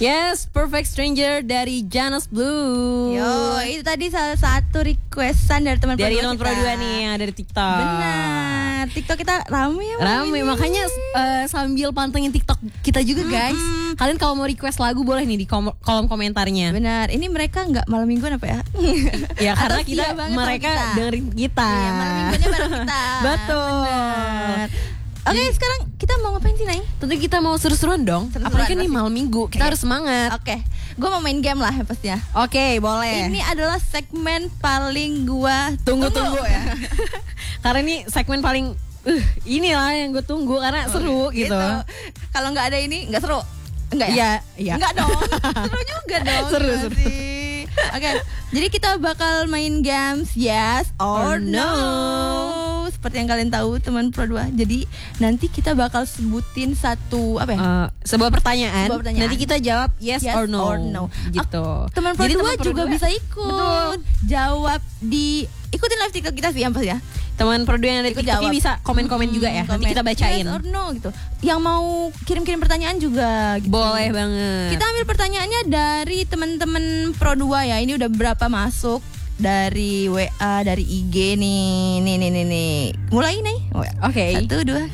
Yes, Perfect Stranger dari Jonas Blue. Yo, itu tadi salah satu requestan dari teman Dari Pro teman Pro 2 nih yang dari TikTok. Benar, TikTok kita rame ya. Rame, makanya sambil pantengin TikTok kita juga guys. Kalian kalau mau request lagu boleh nih di kolom komentarnya. Benar, ini mereka nggak malam mingguan apa ya? Ya karena Atau kita setia banget sama mereka kita. dengerin kita. Iya, malam mingguannya bareng kita. Betul. Benar. Oke, sekarang kita mau ngapain sih, Nay? Tentu kita mau seru-seruan dong. Seru-seruan Apalagi nih pasti. malam minggu, kita harus semangat. Oke, gue mau main game lah pastinya. Oke, boleh. Ini adalah segmen paling gua Tunggu-tunggu ya. Karena ini segmen paling inilah yang gue tunggu karena seru gitu. Kalau nggak ada ini nggak seru. Enggak ya? Iya, iya. Enggak dong. Seru juga dong. Seru, gimana seru. sih? Oke, jadi kita bakal main games yes or Or no. Seperti yang kalian tahu teman Pro 2. Jadi nanti kita bakal sebutin satu apa ya? Sebuah pertanyaan. Sebuah pertanyaan. Nanti kita jawab yes, Yes or no. or no. Gitu. Teman Pro Jadi 2 teman Pro juga 2 bisa ikut. Betul. Jawab di ikutin live TikTok kita sih yang pas ya. Teman Pro 2 yang dari Ikut TikTok jawab. bisa komen-komen juga ya. Nanti Komen. kita bacain. Yes or no gitu. Yang mau kirim-kirim pertanyaan juga gitu. Boleh banget. Kita ambil pertanyaannya dari teman-teman Pro 2 ya. Ini udah berapa masuk dari WA, dari IG nih. Nih. Mulai nih. Oke. 1, 2.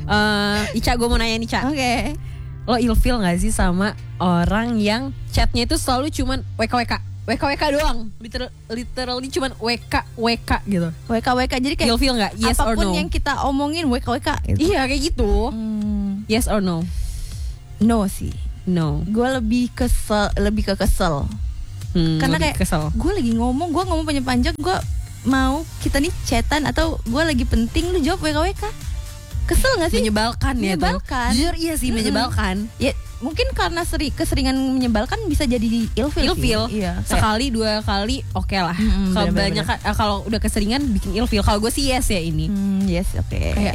Ica, gue mau nanya nih, Ca. Oke. Lo ilfeel gak sih sama orang yang chatnya itu selalu cuman WKWK doang, literally cuman WK gitu. WK gitu. Jadi kayak Ilfeel nggak? Yes or apapun no? yang kita omongin WK gitu. Iya kayak gitu. Yes or no? No sih. No. Gue lebih ke kesel. Karena lebih kayak kesel. gue lagi ngomong panjang, gue mau kita nih chatan atau gue lagi penting lu jawab WK. Kesel gak sih? Menyebalkan ya tuh. Menyebalkan. Jujur iya sih menyebalkan. Ya mungkin karena keseringan menyebalkan bisa jadi ilfeel. Iya. Sekali 2 kali oke lah. Kalau bener-bener. banyak kalau udah keseringan bikin ilfeel. Kalau gue sih yes ya ini. Yes, oke. Kayak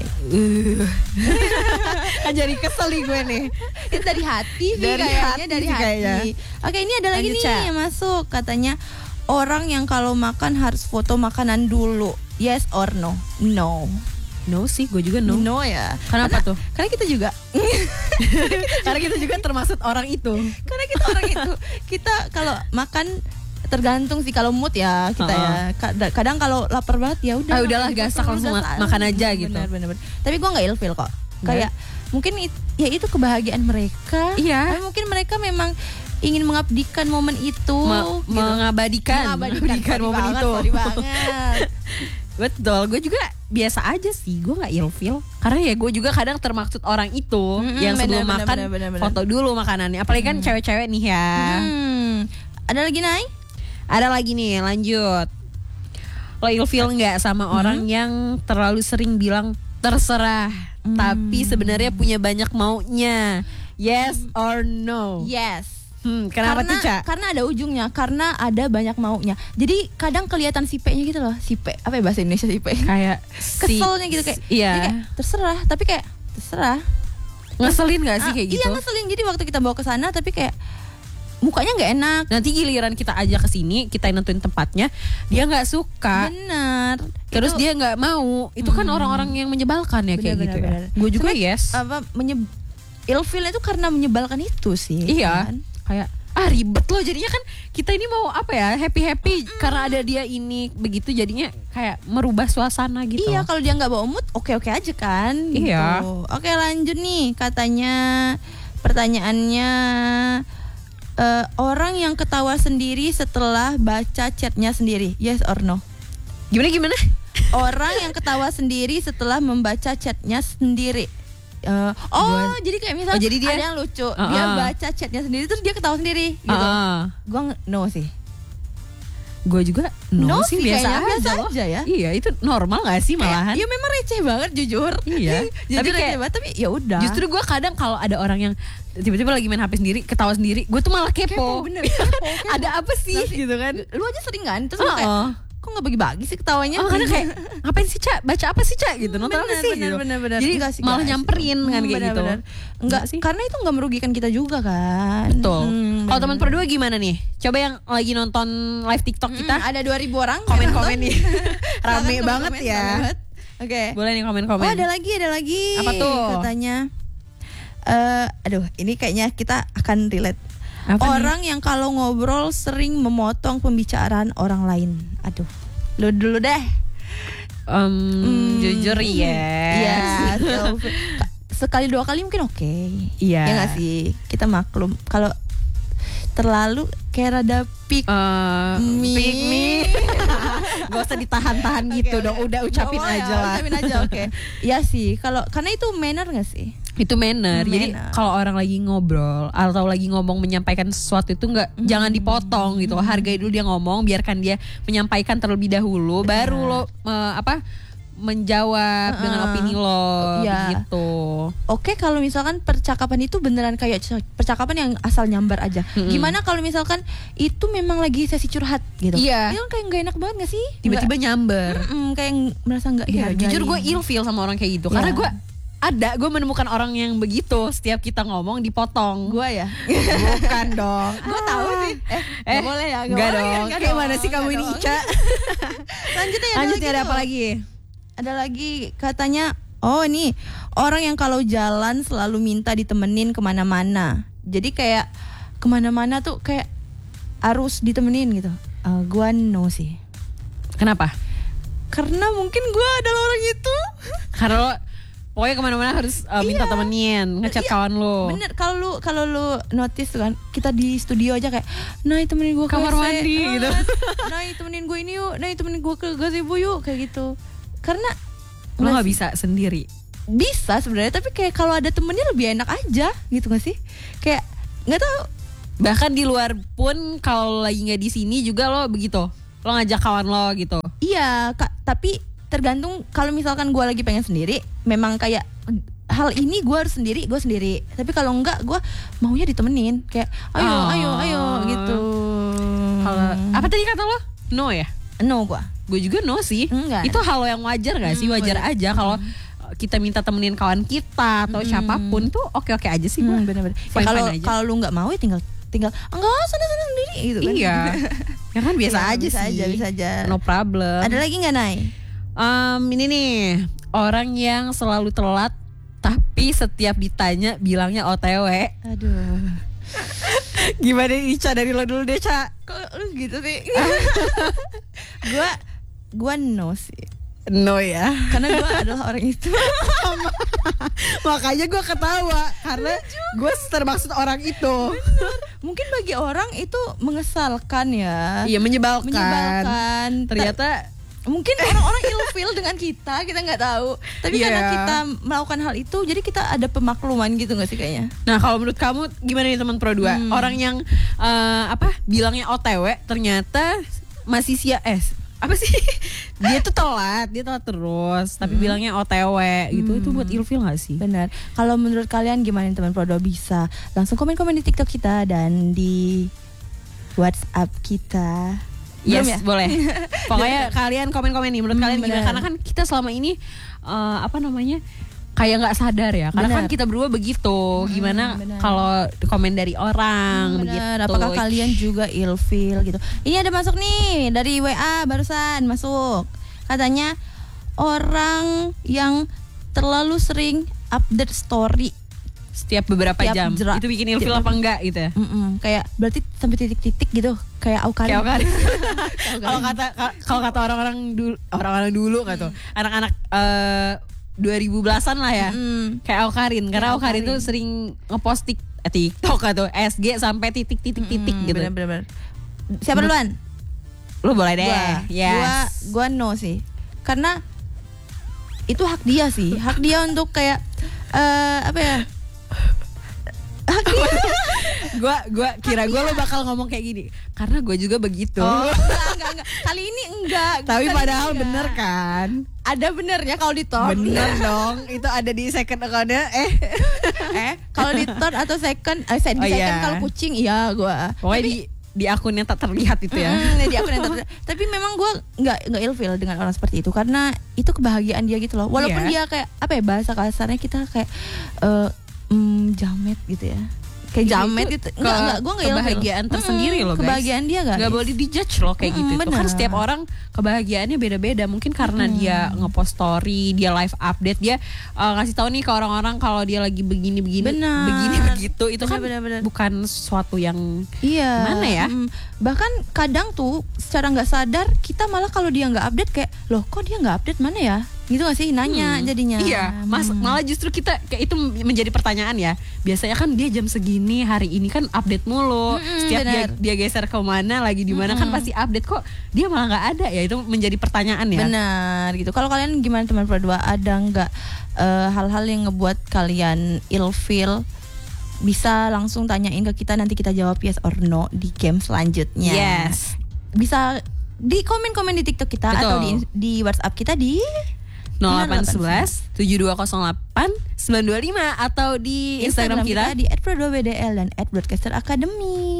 kan jadi kesel nih gue nih. Itu dari hati sih Dari kayaknya, hati dari sih hati. kayaknya. Oke, ini ada lagi Lanjut, nih Ca. yang masuk. Katanya orang yang kalau makan harus foto makanan dulu. Yes or no? No. No sih, gue juga no. No ya. Kenapa tuh? Karena kita juga. Karena kita juga termasuk orang itu. Karena kita orang itu. Kita kalau makan tergantung sih kalau mood ya kita ya. Kadang kalau lapar banget ya udah. Udahlah gasak langsung makan aja gitu. Bener. Tapi gue nggak ilfeel kok. Kayak mungkin ya itu kebahagiaan mereka. Iya. Tapi mungkin mereka memang ingin mengabdikan momen itu. Gitu. Mengabadikan momen itu. Sorry banget. Betul, gue juga biasa aja sih, gue nggak ilfeel karena ya gue juga kadang termaksud orang itu yang sebelum makan bener. foto dulu makanannya, apalagi kan cewek-cewek nih ya. Ada lagi Nay? Ada lagi nih, lanjut. Lo ilfeel nggak sama orang yang terlalu sering bilang terserah, tapi sebenarnya punya banyak maunya? Yes or no? Yes. Kenapa tuh, Ca? Karena ada ujungnya, karena ada banyak maunya. Jadi kadang kelihatan sipe-nya gitu loh. Sipe, apa ya bahasa Indonesia sipe? Kayak keselnya gitu kayak. Iya. Jadi kayak terserah, tapi kayak terserah. Ngeselin gak sih kayak gitu? Iya ngeselin. Jadi waktu kita bawa ke sana tapi kayak mukanya nggak enak. Nanti giliran kita ajak ke sini, kita nentuin tempatnya, dia nggak suka. Benar. Terus dia nggak mau. Itu kan orang-orang yang menyebalkan ya kayak gitu ya. Gue juga yes. Ilfeel itu karena menyebalkan itu sih. Iya. Kan? Kayak ribet loh jadinya kan kita ini mau apa ya happy karena ada dia ini begitu jadinya kayak merubah suasana gitu. Iya, kalau dia nggak bawa mood oke aja kan. Iya. Gitu. Oke, lanjut nih katanya pertanyaannya orang yang ketawa sendiri setelah baca chatnya sendiri. Yes or no? Gimana? Orang yang ketawa sendiri setelah membaca chatnya sendiri. Jadi kayak misal jadi dia, ada yang lucu, dia baca chatnya sendiri terus dia ketawa sendiri gitu. Gue no sih. Gue juga no sih, biasa aja ya. Iya, itu normal gak sih malahan? Iya memang receh banget jujur. Iya. Tapi kayak tapi ya udah. Justru gue kadang kalau ada orang yang tiba-tiba lagi main HP sendiri, ketawa sendiri, gue tuh malah kepo. Bener. Ada apa sih gitu kan? Lu aja sering kan? Terus kayak kok nggak bagi-bagi sih ketawanya? Karena kayak ngapain sih, Ca? Baca apa sih, Ca? Gitu. Nonton apa sih? Bener. Jadi enggak sih, malah guys. nyamperin kan kayak gitu. Enggak sih. Karena itu enggak merugikan kita juga kan. Betul. Kalau teman Pro 2 gimana nih? Coba yang lagi nonton live TikTok kita. Ada 2000 orang. Komen-komen nih. Rame banget ya. Oke. Boleh nih komen-komen. Oh, ada lagi. Apa tuh? Katanya ini kayaknya kita akan relate. Apa orang yang kalau ngobrol sering memotong pembicaraan orang lain. Aduh, lu dulu deh. Jujur ya. Iya. Sekali 2 kali mungkin oke. Iya. Ya nggak sih, kita maklum. Kalau terlalu kayak rada pick me. Gak usah ditahan-tahan gitu dong. Udah ucapin aja lah. Ucapin aja, oke. Iya sih, karena itu manner gak sih? Itu manner. Jadi Manner. kalau orang lagi ngobrol atau lagi ngomong menyampaikan sesuatu itu jangan dipotong gitu. Hargai dulu dia ngomong, biarkan dia menyampaikan terlebih dahulu, baru lo menjawab dengan opini lo gitu. Oke, kalau misalkan percakapan itu beneran kayak percakapan yang asal nyambar aja. Gimana kalau misalkan itu memang lagi sesi curhat gitu? Iya. Itu kan kayak gak enak banget gak sih? Tiba-tiba nyamber. Kayak merasa gak Iya, jujur gue ilfeel sama orang kayak gitu. Karena gue menemukan orang yang begitu. Setiap kita ngomong dipotong. Gue ya? Bukan dong. Gue tahu sih. Gak boleh ya? Gak dong. Kayak mana sih kamu ini, Ica? Lanjutnya ada apa lagi? Ada lagi katanya, ini orang yang kalau jalan selalu minta ditemenin kemana-mana. Jadi kayak kemana-mana tuh kayak harus ditemenin gitu. Gua no sih. Kenapa? Karena mungkin gua adalah orang itu. Karena lo pokoknya kemana-mana harus minta temenin, ngechat kawan lo. Bener, kalau lu notice kan, kita di studio aja kayak, nah temenin gua ke kamar WC. mandi gitu. Nah temenin gua ini yuk, nah temenin gua ke gazebo yuk, kayak gitu. Karena lo nggak bisa sendiri. Bisa sebenarnya, tapi kayak kalau ada temennya lebih enak aja gitu gak sih? Kayak nggak tahu. Bahkan di luar pun kalau lagi nggak di sini juga lo begitu. Lo ngajak kawan lo gitu. Iya Kak, tapi tergantung. Kalau misalkan gue lagi pengen sendiri, memang kayak hal ini gue harus sendiri, gue sendiri. Tapi kalau enggak, gue maunya ditemenin. Kayak ayo gitu. Kalau apa tadi kata lo? No ya? No gue. Gue juga no sih. Enggak. Itu hal yang wajar gak sih? Wajar aja kalau kita minta temenin kawan kita atau siapapun tuh oke-oke aja sih gue. Bener-bener. Fine-fine aja. Kalau lu nggak mau ya tinggal enggak sana sendiri gitu kan. Iya. Ya kan biasa Iya, aja sih. Bisa aja. No problem. Ada lagi nggak, Nay? Ini nih, orang yang selalu telat tapi setiap ditanya bilangnya OTW. Aduh. Gimana Ica, dari lo dulu deh, Ca? Kok lu gitu sih? Gua no sih. No ya. Karena gue adalah orang itu. Makanya gue ketawa karena gue termaksud orang itu. Bener. Mungkin bagi orang itu mengesalkan ya. Iya, menyebalkan. Ternyata mungkin orang-orang ilfeel dengan kita nggak tahu. Tapi karena kita melakukan hal itu, jadi kita ada pemakluman gitu nggak sih kayaknya. Nah, kalau menurut kamu gimana nih teman Pro 2? Orang yang bilangnya OTW ternyata masih apa sih? Dia telat terus tapi bilangnya OTW gitu. Itu buat ilfeel gak sih? Benar. Kalau menurut kalian gimana teman Pro 2? Bisa langsung komen-komen di TikTok kita dan di WhatsApp kita. Yes, ya? boleh. Pokoknya kalian komen-komen nih menurut kalian gimana? Karena kan kita selama ini kayak nggak sadar ya. Karena kan kita berdua begitu. Gimana kalau komen dari orang begitu? Apakah kalian juga ilfeel gitu? Ini ada masuk nih dari WA barusan masuk. Katanya orang yang terlalu sering update story setiap beberapa jam. Itu bikin ilfeel apa enggak gitu ya? Kayak berarti sampai titik-titik gitu. Kayak Aukarin. Kalau kata orang-orang dulu gitu. Anak-anak 2010-an lah ya. Kayak Aukarin. Karena Aukarin tuh sering ngepost TikTok atau SG sampai titik-titik gitu. Bener-bener. Siapa duluan? Lu boleh deh. Gua no sih. Karena itu hak dia sih. Hak dia untuk kayak apa ya? Gue kira lo bakal ngomong kayak gini karena gue juga begitu. Enggak. Kali ini enggak. Tapi padahal bener kan? Ada benernya kalau di thought. Bener dong. Itu ada di second account-nya. Kalau di thought atau second kalau kucing iya gue. Pokoknya di akun yang tak terlihat itu ya. Di akun yang tak terlihat. Tapi memang gue nggak ilfeel dengan orang seperti itu karena itu kebahagiaan dia gitu loh. Walaupun dia kayak apa ya, bahasa kasarnya kita kayak jamet gitu ya. kayak jamet itu. Enggak, gue enggak kebahagiaan tersendiri loh guys. Kebahagiaan dia guys. Gak boleh dijudge loh kayak gitu. Itu kan bener. setiap orang kebahagiaannya beda-beda. Mungkin karena dia ngepost story, dia live update, dia ngasih tahu nih ke orang-orang kalau dia lagi begini-begini, begini begitu. Itu kan Bener. bukan sesuatu yang Gimana ya? Bahkan kadang tuh secara nggak sadar kita malah kalau dia nggak update kayak loh kok dia nggak update mana ya? Gitu gak sih nanya jadinya. Iya, malah justru kita kayak itu menjadi pertanyaan ya. Biasanya kan dia jam segini hari ini kan update mulu. Setiap dia geser ke mana lagi di mana kan pasti update, kok dia malah nggak ada ya, itu menjadi pertanyaan ya. Benar gitu. Kalau kalian gimana teman berdua, ada nggak hal-hal yang ngebuat kalian ilfeel? Bisa langsung tanyain ke kita, nanti kita jawab yes or no di game selanjutnya. Yes. Bisa di komen-komen di TikTok kita. Betul. Atau di WhatsApp kita di 0811 7208 925 atau di Instagram kita di @pro2bdl dan @broadcasteracademy.